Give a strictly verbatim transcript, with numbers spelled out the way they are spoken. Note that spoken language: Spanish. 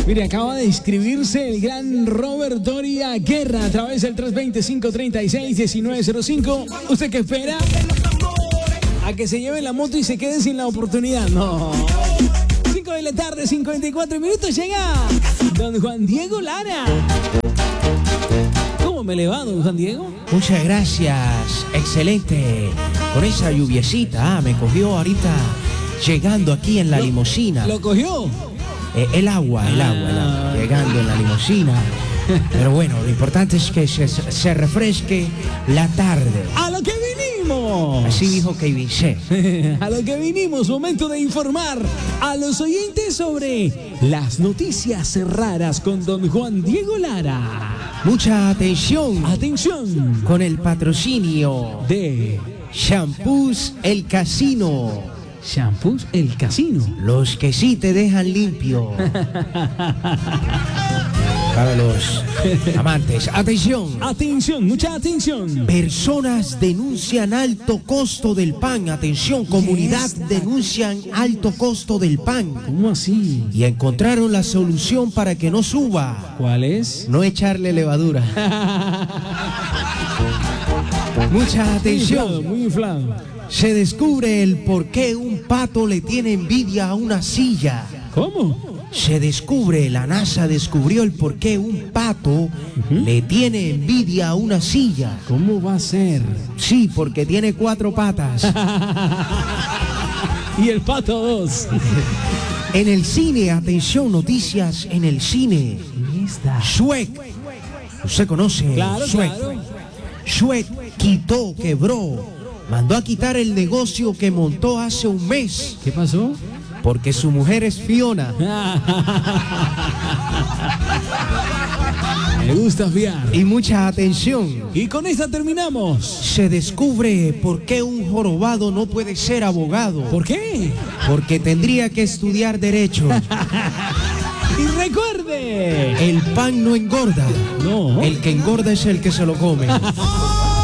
Mire, acaba de inscribirse el gran Robert Doria Guerra a través del tres dos cero, cinco tres seis, uno nueve cero cinco. ¿Usted qué espera? ¿A que se lleve la moto y se quede sin la oportunidad? No. cinco de la tarde, cincuenta y cuatro minutos, llega don Juan Diego Lara. ¿Cómo me le va, don Juan Diego? Muchas gracias, excelente. Con esa lluviecita, ah, me cogió ahorita llegando aquí en la ¿Lo, limusina. ¿Lo cogió? Eh, el agua, el agua, el agua, llegando en la limusina. Pero bueno, lo importante es que se, se refresque la tarde. ¡A lo que vinimos! Así dijo Kevin C. A lo que vinimos, momento de informar a los oyentes sobre las noticias raras con don Juan Diego Lara. Mucha atención. Atención. Con el patrocinio de Shampoos El Casino. Shampoos El Casino. Los que sí te dejan limpio. Para los amantes. Atención. Atención, mucha atención. Personas denuncian alto costo del pan. Atención, comunidad denuncian alto costo del pan. ¿Cómo así? Y encontraron la solución para que no suba. ¿Cuál es? No echarle levadura. Mucha atención. Muy inflado, muy inflado. Se descubre el por qué un pato le tiene envidia a una silla. ¿Cómo? Se descubre, la NASA descubrió el por qué un pato uh-huh. le tiene envidia a una silla. ¿Cómo va a ser? Sí, porque tiene cuatro patas. Y el pato dos. En el cine, atención, noticias en el cine. Shrek. ¿Usted conoce? Claro, Shrek. claro. Shrek quitó, quebró. Mandó a quitar el negocio que montó hace un mes. ¿Qué pasó? Porque su mujer es Fiona. Me gusta fiar. Y mucha atención. Y con esta terminamos. Se descubre por qué un jorobado no puede ser abogado. ¿Por qué? Porque tendría que estudiar derecho. Y recuerde, el pan no engorda. No. El que engorda es el que se lo come.